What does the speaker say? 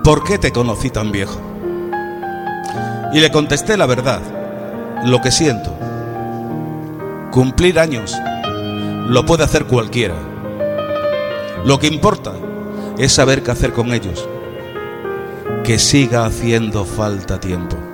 ¿por qué te conocí tan viejo? Y le contesté la verdad, lo que siento. Cumplir años lo puede hacer cualquiera. Lo que importa es saber qué hacer con ellos. Que siga haciendo falta tiempo.